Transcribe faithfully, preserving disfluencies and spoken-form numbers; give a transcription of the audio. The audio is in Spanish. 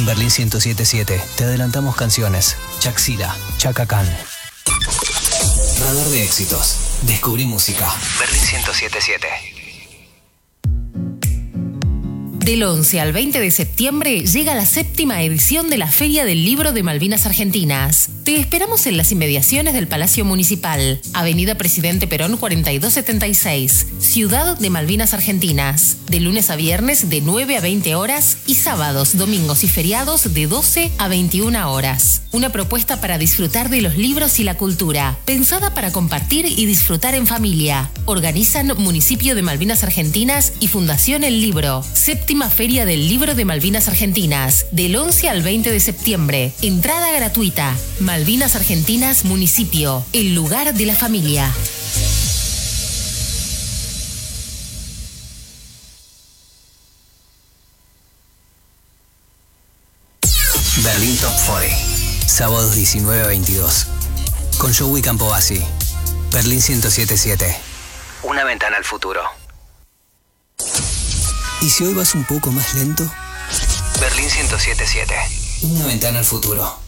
En Berlín ciento siete punto siete te adelantamos canciones. Chaxila, Chaka Khan. Radar de éxitos. Descubrí música. Berlín ciento siete punto siete. Del once al veinte de septiembre llega la séptima edición de la Feria del Libro de Malvinas Argentinas. Te esperamos en las inmediaciones del Palacio Municipal, Avenida Presidente Perón cuarenta y dos setenta y seis, Ciudad de Malvinas Argentinas, de lunes a viernes de nueve a veinte horas y sábados, domingos y feriados de doce a veintiuna horas. Una propuesta para disfrutar de los libros y la cultura, pensada para compartir y disfrutar en familia. Organizan Municipio de Malvinas Argentinas y Fundación El Libro. Séptima Feria del Libro de Malvinas Argentinas, del once al veinte de septiembre. Entrada gratuita. Malvinas Argentinas Municipio, el lugar de la familia. Berlín Top cuarenta. Sábados diecinueve a veintidós. Con Joey Campobasi. Berlín ciento siete punto siete. Una ventana al futuro. ¿Y si hoy vas un poco más lento? Berlín ciento siete punto siete. Una ventana al futuro.